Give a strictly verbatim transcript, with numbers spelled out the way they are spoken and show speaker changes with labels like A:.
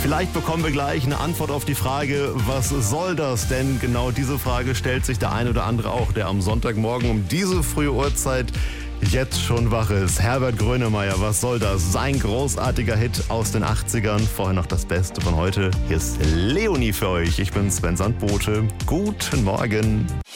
A: Vielleicht bekommen wir gleich eine Antwort auf die Frage, was soll das? Denn genau diese Frage stellt sich der ein oder andere auch, der am Sonntagmorgen um diese frühe Uhrzeit jetzt schon wach ist. Herbert Grönemeyer, was soll das? Sein großartiger Hit aus den achtzigern. Vorher noch das Beste von heute. Hier ist Leonie für euch. Ich bin Sven Sandbote. Guten Morgen.